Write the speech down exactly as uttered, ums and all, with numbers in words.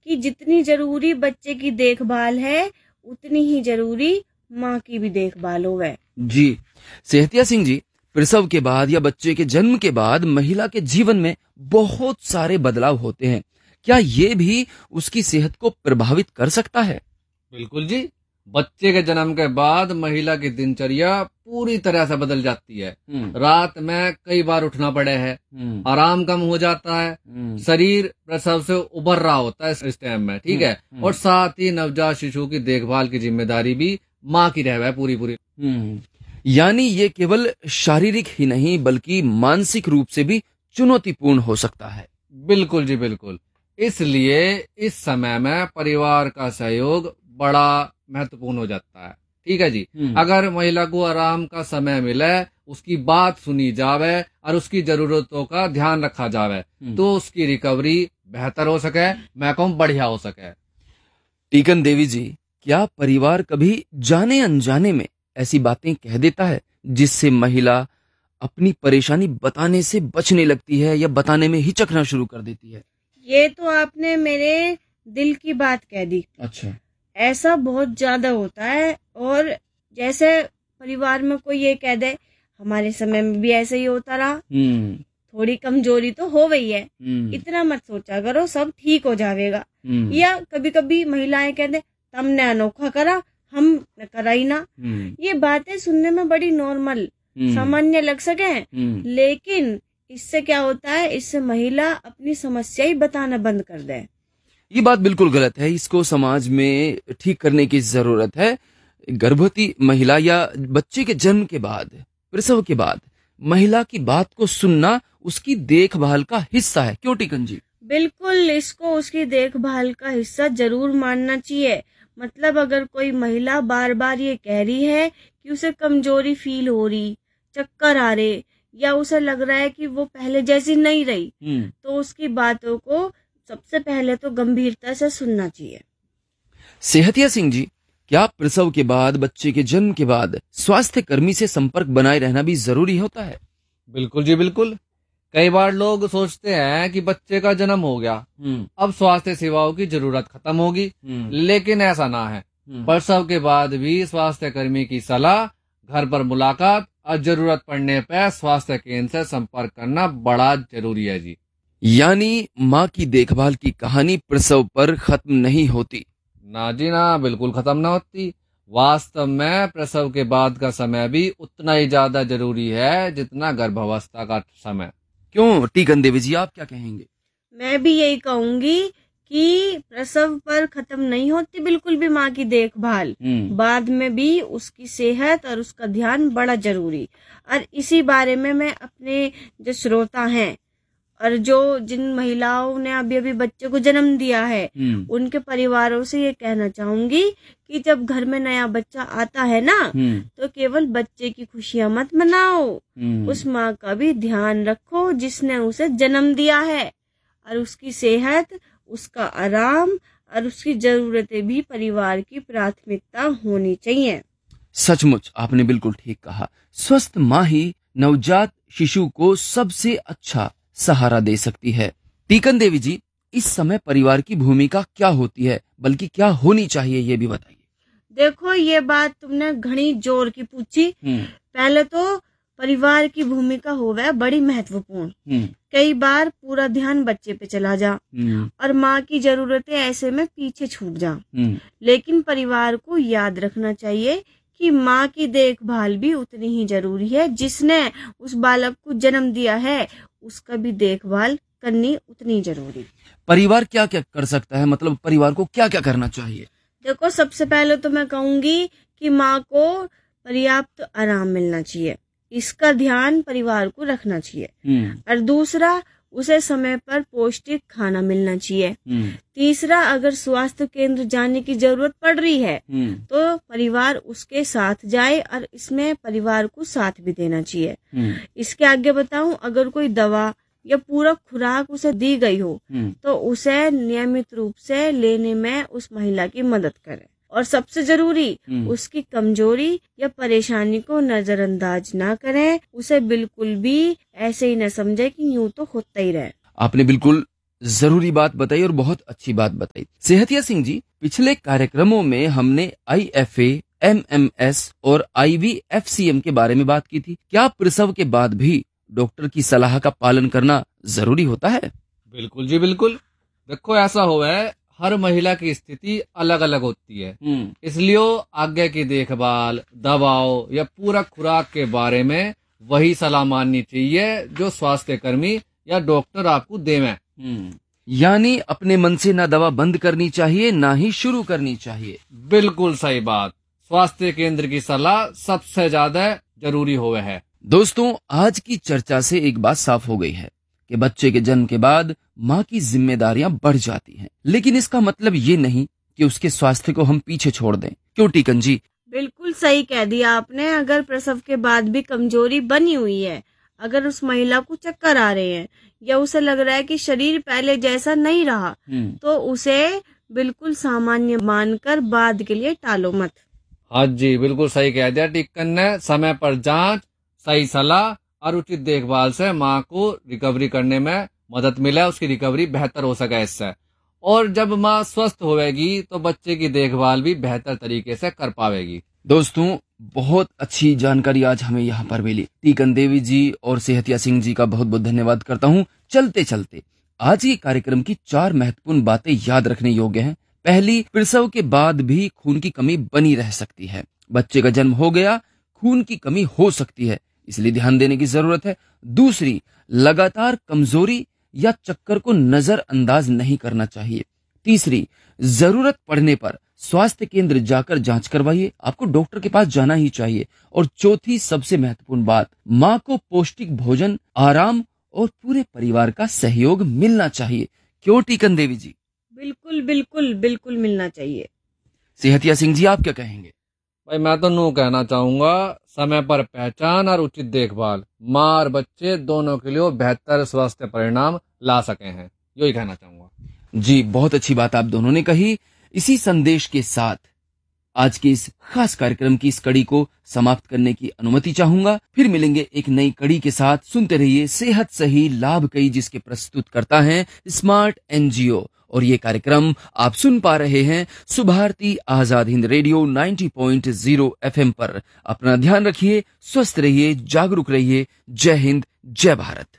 कि जितनी जरूरी बच्चे की देखभाल है उतनी ही जरूरी माँ की भी देखभाल होवे। जी सेहतिया सिंह जी, प्रसव के बाद या बच्चे के जन्म के बाद महिला के जीवन में बहुत सारे बदलाव होते हैं। क्या ये भी उसकी सेहत को प्रभावित कर सकता है? बिल्कुल जी, बच्चे के जन्म के बाद महिला की दिनचर्या पूरी तरह से बदल जाती है। रात में कई बार उठना पड़े है, आराम कम हो जाता है, शरीर प्रसव से उबर रहा होता है इस टाइम में, ठीक है। और साथ ही नवजात शिशु की देखभाल की जिम्मेदारी भी माँ की रह है पूरी पूरी। यानी ये केवल शारीरिक ही नहीं बल्कि मानसिक रूप से भी चुनौतीपूर्ण हो सकता है। बिल्कुल जी बिल्कुल, इसलिए इस समय में परिवार का सहयोग बड़ा महत्वपूर्ण हो जाता है, ठीक है जी। अगर महिला को आराम का समय मिले, उसकी बात सुनी जावे और उसकी जरूरतों का ध्यान रखा जावे तो उसकी रिकवरी बेहतर हो सके, मैं कहूँ बढ़िया हो सके। टीकन देवी जी, क्या परिवार कभी जाने अनजाने में ऐसी बातें कह देता है जिससे महिला अपनी परेशानी बताने से बचने लगती है या बताने में हिचकना शुरू कर देती है? ये तो आपने मेरे दिल की बात कह दी। अच्छा, ऐसा बहुत ज्यादा होता है। और जैसे परिवार में कोई ये कह दे हमारे समय में भी ऐसे ही होता रहा, थोड़ी कमजोरी तो हो गई है, इतना मत सोचा करो, सब ठीक हो जाएगा। या कभी कभी महिलाएं कह दे तुमने अनोखा करा, हम करा ही ना। ये बातें सुनने में बड़ी नॉर्मल सामान्य लग सके, लेकिन इससे क्या होता है, इससे महिला अपनी समस्या ही बताना बंद कर दे। ये बात बिल्कुल गलत है, इसको समाज में ठीक करने की जरूरत है। गर्भवती महिला या बच्चे के जन्म के बाद, प्रसव के बाद महिला की बात को सुनना उसकी देखभाल का हिस्सा है। क्यों टीकन जी? बिल्कुल, इसको उसकी देखभाल का हिस्सा जरूर मानना चाहिए। मतलब अगर कोई महिला बार बार ये कह रही है कि उसे कमजोरी फील हो रही, चक्कर आ रहे, या उसे लग रहा है कि वो पहले जैसी नहीं रही, तो उसकी बातों को सबसे पहले तो गंभीरता से सुनना चाहिए। सेहतिया सिंह जी, क्या प्रसव के बाद, बच्चे के जन्म के बाद स्वास्थ्य कर्मी से संपर्क बनाए रहना भी जरूरी होता है? बिल्कुल जी बिल्कुल। कई बार लोग सोचते हैं कि बच्चे का जन्म हो गया, अब स्वास्थ्य सेवाओं की जरूरत खत्म होगी, लेकिन ऐसा ना है। प्रसव के बाद भी स्वास्थ्य कर्मी की सलाह, घर पर मुलाकात और जरूरत पड़ने पर स्वास्थ्य केंद्र से संपर्क करना बड़ा जरूरी है जी। यानी माँ की देखभाल की कहानी प्रसव पर खत्म नहीं होती? ना जी ना, बिल्कुल खत्म ना होती। वास्तव में प्रसव के बाद का समय भी उतना ही ज्यादा जरूरी है जितना गर्भावस्था का समय। क्यों टीकन देवी जी, आप क्या कहेंगे? मैं भी यही कहूंगी कि प्रसव पर खत्म नहीं होती बिल्कुल भी माँ की देखभाल, बाद में भी उसकी सेहत और उसका ध्यान बड़ा जरूरी। और इसी बारे में मैं अपने जो श्रोता हैं और जो जिन महिलाओं ने अभी अभी बच्चे को जन्म दिया है, उनके परिवारों से ये कहना चाहूंगी कि जब घर में नया बच्चा आता है ना, तो केवल बच्चे की खुशियां मत मनाओ, उस माँ का भी ध्यान रखो जिसने उसे जन्म दिया है, और उसकी सेहत, उसका आराम और उसकी जरूरतें भी परिवार की प्राथमिकता होनी चाहिए। सचमुच आपने बिल्कुल ठीक कहा। स्वस्थ माँ ही नवजात शिशु को सबसे अच्छा सहारा दे सकती है। टीकन देवी जी, इस समय परिवार की भूमिका क्या होती है, बल्कि क्या होनी चाहिए, ये भी बताइए। देखो, ये बात तुमने घनी जोर की पूछी। पहले तो परिवार की भूमिका होवे बड़ी महत्वपूर्ण। कई बार पूरा ध्यान बच्चे पे चला जा और माँ की जरूरतें ऐसे में पीछे छूट जा, लेकिन परिवार को याद रखना चाहिए कि माँ की देखभाल भी उतनी ही जरूरी है। जिसने उस बालक को जन्म दिया है, उसका भी देखभाल करनी उतनी जरूरी। परिवार क्या क्या कर सकता है, मतलब परिवार को क्या क्या करना चाहिए? देखो, सबसे पहले तो मैं कहूंगी कि माँ को पर्याप्त आराम मिलना चाहिए, इसका ध्यान परिवार को रखना चाहिए। और दूसरा, उसे समय पर पौष्टिक खाना मिलना चाहिए। तीसरा, अगर स्वास्थ्य केंद्र जाने की जरूरत पड़ रही है तो परिवार उसके साथ जाए और इसमें परिवार को साथ भी देना चाहिए। इसके आगे बताऊं, अगर कोई दवा या पूरा खुराक उसे दी गई हो तो उसे नियमित रूप से लेने में उस महिला की मदद करें। और सबसे जरूरी, उसकी कमजोरी या परेशानी को नजरअंदाज ना करें, उसे बिल्कुल भी ऐसे ही न समझे कि यूं तो होता ही रहे। आपने बिल्कुल जरूरी बात बताई और बहुत अच्छी बात बताई। सेहतिया सिंह जी, पिछले कार्यक्रमों में हमने I F A, M M S और आई वी एफ सी एम के बारे में बात की थी। क्या प्रसव के बाद भी डॉक्टर की सलाह का पालन करना जरूरी होता है? बिल्कुल जी बिल्कुल। देखो ऐसा हुआ है, हर महिला की स्थिति अलग अलग होती है, इसलिए आगे की देखभाल, दवाओं या पूरा खुराक के बारे में वही सलाह माननी चाहिए जो स्वास्थ्य कर्मी या डॉक्टर आपको देवें। यानी अपने मन से ना दवा बंद करनी चाहिए ना ही शुरू करनी चाहिए। बिल्कुल सही बात। स्वास्थ्य केंद्र की सलाह सबसे ज्यादा जरूरी होवे है। दोस्तों, आज की चर्चा से एक बात साफ हो गई है कि बच्चे के जन्म के बाद माँ की जिम्मेदारियां बढ़ जाती हैं, लेकिन इसका मतलब ये नहीं कि उसके स्वास्थ्य को हम पीछे छोड़ दें। क्यों टीकन जी? बिल्कुल सही कह दिया आपने। अगर प्रसव के बाद भी कमजोरी बनी हुई है, अगर उस महिला को चक्कर आ रहे हैं या उसे लग रहा है कि शरीर पहले जैसा नहीं रहा, तो उसे बिल्कुल सामान्य मानकर बाद के लिए टालो मत। हाँ जी, बिल्कुल सही कह दिया टिक्कन ने। समय पर जांच, सही सलाह और उचित देखभाल से माँ को रिकवरी करने में मदद मिले, उसकी रिकवरी बेहतर हो सके इससे। और जब माँ स्वस्थ होएगी तो बच्चे की देखभाल भी बेहतर तरीके से कर पाएगी। दोस्तों, बहुत अच्छी जानकारी आज हमें यहाँ पर मिली। टीकन देवी जी और सेहतिया सिंह जी का बहुत बहुत धन्यवाद करता हूँ। चलते चलते आज के कार्यक्रम की चार महत्वपूर्ण बातें याद रखने योग्य हैं। पहली, प्रसव के बाद भी खून की कमी बनी रह सकती है। बच्चे का जन्म हो गया, खून की कमी हो सकती है, इसलिए ध्यान देने की जरूरत है। दूसरी, लगातार कमजोरी या चक्कर को नजरअंदाज नहीं करना चाहिए। तीसरी, जरूरत पड़ने पर स्वास्थ्य केंद्र जाकर जांच करवाइए, आपको डॉक्टर के पास जाना ही चाहिए। और चौथी सबसे महत्वपूर्ण बात, माँ को पौष्टिक भोजन, आराम और पूरे परिवार का सहयोग मिलना चाहिए। क्यों टीकन देवी जी? बिल्कुल बिल्कुल बिल्कुल मिलना चाहिए। सेहतिया सिंह जी, आप क्या कहेंगे? भाई मैं तो नू कहना चाहूंगा, समय पर पहचान और उचित देखभाल माँ और बच्चे दोनों के लिए बेहतर स्वास्थ्य परिणाम ला सके हैं, यही कहना चाहूंगा। जी, बहुत अच्छी बात आप दोनों ने कही। इसी संदेश के साथ आज के इस खास कार्यक्रम की इस कड़ी को समाप्त करने की अनुमति चाहूंगा। फिर मिलेंगे एक नई कड़ी के साथ। सुनते रहिए सेहत सही लाभ कई, जिसके प्रस्तुत करता है स्मार्ट एन जी ओ। और ये कार्यक्रम आप सुन पा रहे हैं सुभारती आजाद हिंद रेडियो नब्बे पॉइंट शून्य एफ एम पर। अपना ध्यान रखिए, स्वस्थ रहिए, जागरूक रहिए। जय हिंद, जय भारत।